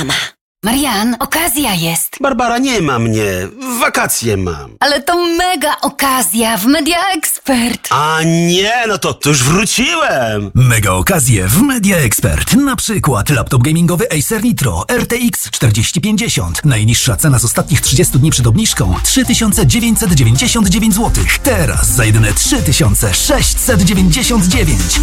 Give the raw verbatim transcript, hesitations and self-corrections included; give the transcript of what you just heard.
mama. Marian, okazja jest. Barbara, nie ma mnie. Wakacje mam. Ale to mega okazja w Media Expert. A nie, no to, to już wróciłem. Mega okazje w Media Expert. Na przykład laptop gamingowy Acer Nitro R T X czterdzieści pięćdziesiąt. Najniższa cena z ostatnich trzydziestu dni przed obniżką trzy tysiące dziewięćset dziewięćdziesiąt dziewięć złotych. Teraz za jedyne trzy tysiące sześćset dziewięćdziesiąt dziewięć.